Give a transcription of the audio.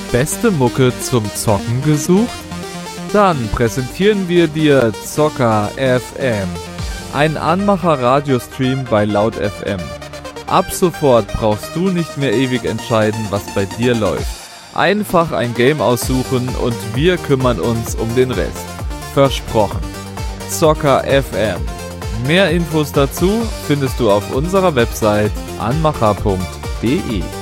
Beste Mucke zum Zocken gesucht? Dann präsentieren wir dir Zocker FM, ein Anmacher-Radiostream bei Laut FM. Ab sofort brauchst du nicht mehr ewig entscheiden, was bei dir läuft. Einfach ein Game aussuchen und wir kümmern uns um den Rest. Versprochen. Zocker FM. Mehr Infos dazu findest du auf unserer Website anmacher.de.